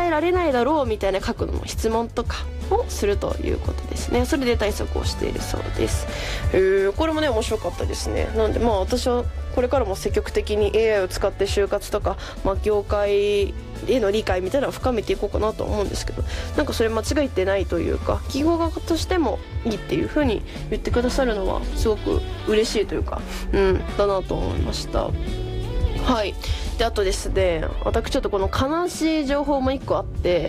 えられないだろうみたいな角度の質問とかをするということですね。それで対策をしているそうです。これもね面白かったですね。なので私はこれからも積極的に AI を使って就活とか、業界への理解みたいなのを深めていこうかなと思うんですけど、なんかそれ間違ってないというか、企業側としてもいいっていう風に言ってくださるのはすごく嬉しいというか、だなと思いました。はい。であとですね、私ちょっとこの悲しい情報も1個あって、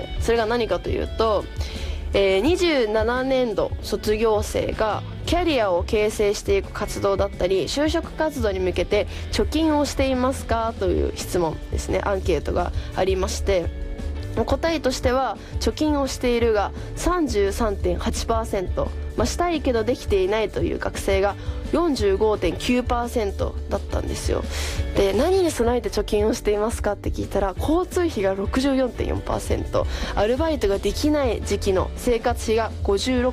それが何かというと、27年度卒業生がキャリアを形成していく活動だったり就職活動に向けて貯金をしていますかという質問ですね、アンケートがありまして、答えとしては貯金をしているが 33.8%、したいけどできていないという学生が 45.9% だったんですよ。で何に備えて貯金をしていますかって聞いたら、交通費が 64.4%、 アルバイトができない時期の生活費が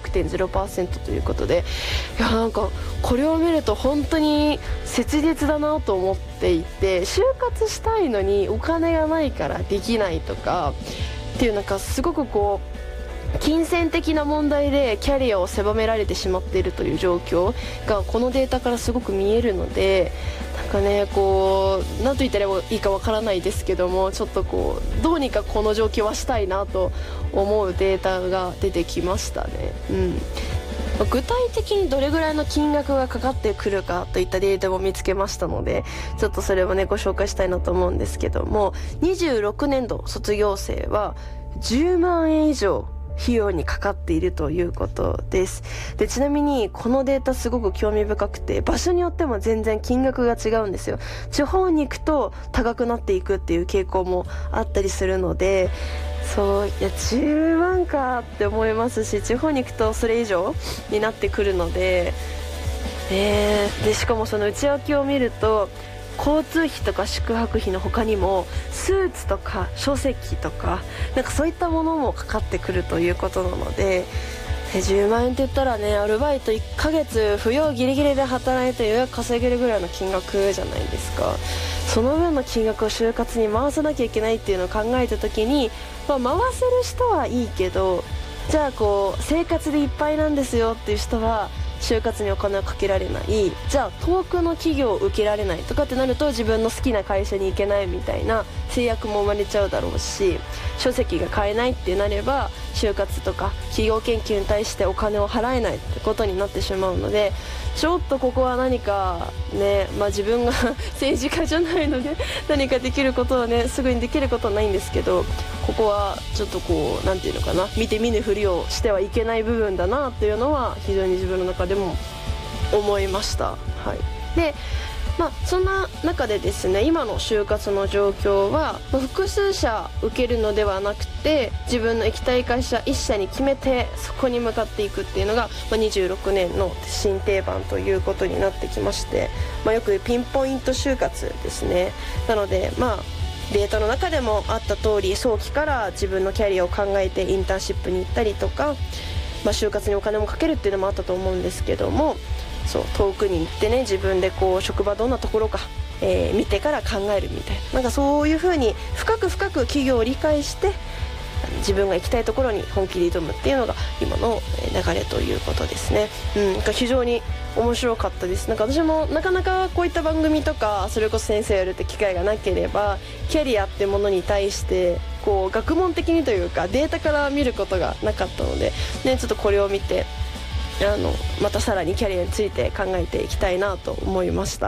56.0% ということで、いやなんかこれを見ると本当に切実だなと思っていて、就活したいのにお金がないからできないとかっていう、なんかすごくこう金銭的な問題でキャリアを狭められてしまっているという状況がこのデータからすごく見えるので、なんかねこう何と言ったらいいかわからないですけども、ちょっとこうどうにかこの状況はしたいなと思うデータが出てきましたね。具体的にどれぐらいの金額がかかってくるかといったデータも見つけましたので、ちょっとそれをねご紹介したいなと思うんですけども、26年度卒業生は10万円以上費用にかかっているということです。でちなみにこのデータすごく興味深くて、場所によっても全然金額が違うんですよ。地方に行くと高くなっていくっていう傾向もあったりするので、そういや10万かって思いますし、地方に行くとそれ以上になってくるので、でしかもその内訳を見ると交通費とか宿泊費の他にもスーツとか書籍とかなんかそういったものもかかってくるということなので、10万円って言ったらね、アルバイト1ヶ月扶養ギリギリで働いてようやく稼げるぐらいの金額じゃないですか。その分の金額を就活に回さなきゃいけないっていうのを考えた時に、回せる人はいいけど、じゃあこう生活でいっぱいなんですよっていう人は就活にお金をかけられない、じゃあ遠くの企業を受けられないとかってなると自分の好きな会社に行けないみたいな制約も生まれちゃうだろうし、書籍が買えないってなれば就活とか企業研究に対してお金を払えないってことになってしまうので、ちょっとここは何かね、自分が政治家じゃないので何かできることはねすぐにできることはないんですけど、ここはちょっとこうなんていうのかな、見て見ぬふりをしてはいけない部分だなっていうのは非常に自分の中でも思いました。でそんな中でですね、今の就活の状況は複数社受けるのではなくて、自分の行きたい会社1社に決めてそこに向かっていくっていうのが、26年の新定番ということになってきまして、よくピンポイント就活ですね。なのでデータの中でもあった通り、早期から自分のキャリアを考えてインターンシップに行ったりとか、就活にお金もかけるっていうのもあったと思うんですけども、遠くに行ってね、自分でこう職場どんなところか、見てから考えるみたいな、なんかそういう風に深く企業を理解して自分が行きたいところに本気で挑むっていうのが今の流れということですね。非常に面白かったです。なんか私もなかなかこういった番組とかそれこそ先生やるって機会がなければ、キャリアってものに対してこう学問的にというかデータから見ることがなかったので、ちょっとこれを見てまたさらにキャリアについて考えていきたいなと思いました。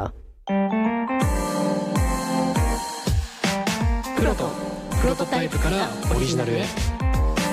プロトタイプからオリジナルへ。